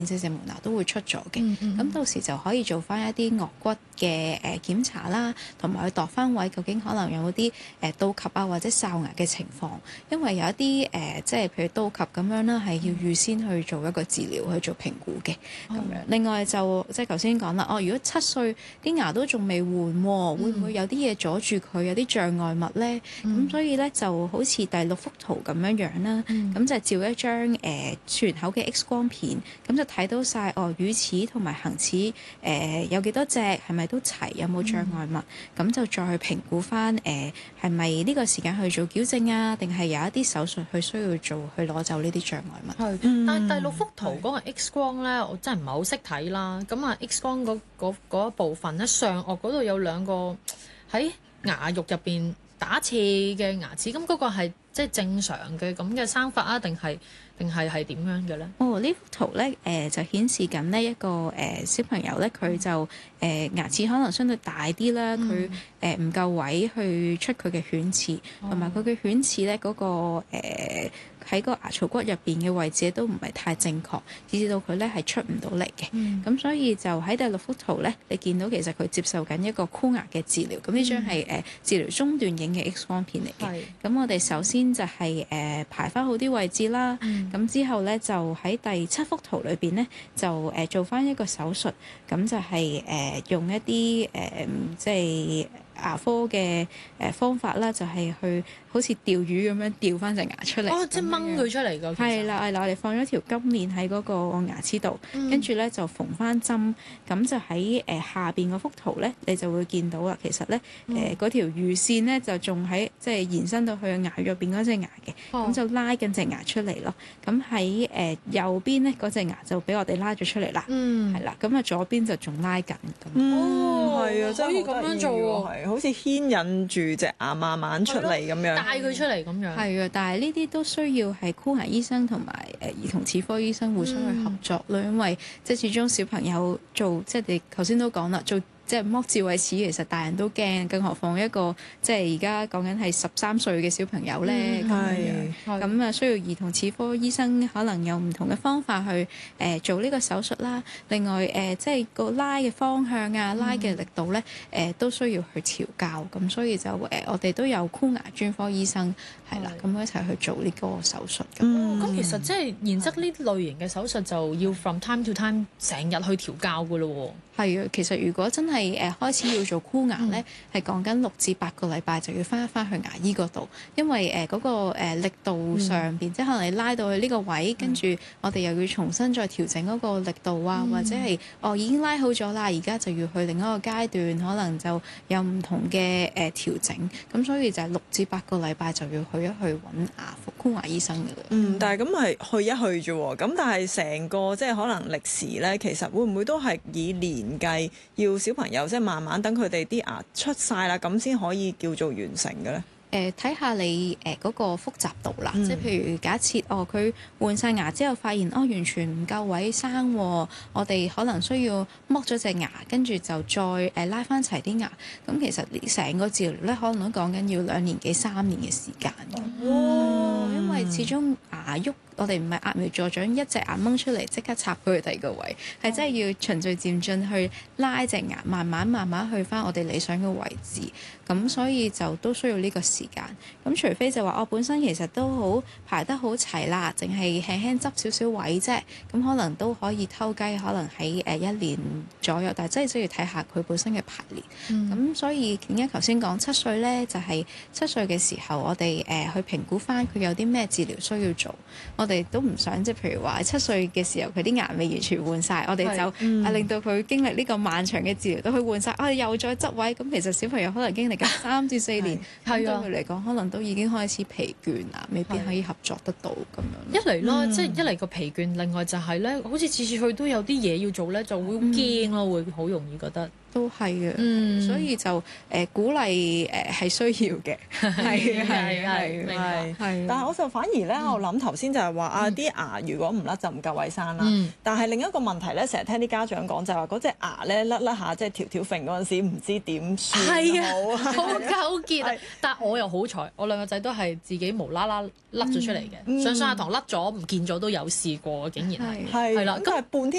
四隻門牙都會出咗嘅。咁到時就可以做翻一啲顎骨嘅檢查啦，同埋去度翻位，究竟可能有冇啲倒及啊或者哨牙嘅情況。因為有一啲即係譬如倒及咁樣啦，係要預先去做一個治療去做評估嘅咁樣。另外就即係頭先講啦，如果7歲啲牙都仲未換喎，會唔會有啲嘢阻住佢，有啲障礙物咧？咁所以咧就好似第6幅圖咁樣樣啦，咁就照一張全口嘅 X 光片，咁就睇到晒乳齒同埋恆齒有幾多隻，係咪都齊，有冇障礙物，咁就再去評估翻係咪呢個時間去做矯正啊，定係有一啲手術去需要做去攞走呢啲障礙物。 但係第6幅圖嗰個 X 光咧，我真係唔係好識睇啦。咁啊 X 光嗰一部分咧，上顎嗰度有2個喺牙肉入邊打斜嘅牙齒，咁嗰個係即係正常嘅咁嘅生法啊，定係點樣嘅咧？ 呢幅圖咧就顯示緊呢一個小朋友咧，佢就牙齒可能相對大啲啦，佢唔夠位去出佢嘅犬齒，同埋佢嘅犬齒咧嗰個喺個牙槽骨入邊嘅位置都唔係太正確，以至到佢咧係出唔到嚟嘅。咁所以就喺第6幅圖咧，你見到其實佢接受緊一個箍牙嘅治療。咁呢張係治療中段影嘅 X 光片嚟嘅。咁我哋首先就係排翻好啲位置啦。咁之後咧就喺第7幅圖裏邊咧就做翻一個手術，咁就係用一啲即係牙科嘅方法啦，就係去好似釣魚咁樣釣翻隻牙出嚟。 即係掹佢出嚟㗎。 係啦，我哋放咗條金鏈喺嗰個牙齒度，跟住咧就縫翻針，咁就喺下邊嗰幅圖咧，你就會見到啦。其實咧嗰條魚線咧就仲喺即係延伸到去牙入邊嗰隻牙嘅，咁就拉緊隻牙出嚟咯。咁喺右邊咧嗰隻牙就俾我哋拉咗出嚟啦，係啦。咁啊左邊就仲拉緊咁。 係啊，真係可以咁樣做喎， 係好似牽引住隻牙慢慢出嚟咁樣， 帶佢出嚟咁樣。 係啊，但係呢啲都需要係箍牙醫生同埋兒童齒科醫生互相去合作咯，因為即係始終小朋友做即係你頭先都講啦，做即係剝智慧齒，其實大人都驚，更何況一個即係而家講緊係13歲嘅小朋友咧，咁啊需要兒童齒科醫生可能有唔同嘅方法去做呢個手術啦。另外即係個拉嘅方向啊、拉嘅力度咧都需要去調校，咁所以就我哋都有箍牙專科醫生係啦，咁一齊去做呢個手術咁。 咁其實即係然則呢類型嘅手術就要 from time to time 成日去調校㗎咯喎。 係啊，其實如果真係開始要做箍牙咧，係講緊6至8個禮拜就要翻去牙醫嗰度，因為嗰個力度上邊，即係可能你拉到去呢個位，跟住我哋又要重新再調整嗰個力度啊，或者係已經拉好咗啦，而家就要去另一個階段，可能就有唔同嘅調整，咁所以就係6至8個禮拜就要去一去揾箍牙醫生㗎啦。 但係咁係去一去啫喎，咁但係成個即係可能歷時咧，其實會唔會都係以年計，要小朋友即係慢慢等佢哋啲牙出晒啦，咁先可以叫做完成嘅咧？ 睇下你嗰個複雜度啦，即係譬如假設佢換晒牙之後發現完全唔夠位生，我哋可能需要剝咗隻牙，跟住就再拉翻齊啲牙。咁其實成個治療咧，可能都講緊要2年幾3年嘅時間。因為始終牙喐。我哋唔係揠苗助長，一隻牙掹出嚟即刻插佢去第二個位，係真係要循序漸進去拉隻牙，慢慢去翻我哋理想嘅位置。咁所以就都需要呢個時間。咁除非就話我本身其實都好排得好齊啦，淨係輕輕執少少位啫，咁可能都可以偷雞，可能喺1年左右。但係真係需要睇下佢本身嘅排列。咁所以點解頭先講7歲呢？就係7歲嘅時候，我哋去評估翻佢有啲咩治療需要做。我哋都唔想即係譬如話7歲嘅時候佢啲牙未完全換晒，我哋就令到佢經歷呢個漫長嘅治療都去換晒，我哋又再執位。咁其實小朋友可能經歷緊3至4年，對佢嚟講可能都已經開始疲倦啦，未必可以合作得到咁樣。 一嚟啦，即係一嚟個疲倦，另外就係咧，好似次次去都有啲嘢要做咧，就會驚咯，會好容易覺得。 都係嘅，所以就鼓勵係需要嘅，係。 但係我就反而咧，我諗頭先就係話啊，啲牙如果唔甩就唔夠衞生啦。但係另一個問題咧，成日聽啲家長講就係話嗰隻牙咧甩下，即係條揈嗰陣時唔知點算好， 好糾結啊！但係我又好彩，我兩個仔都係自己無啦啦甩咗出嚟嘅，上下堂甩咗唔見咗都有試過，竟然係啦。 咁係半天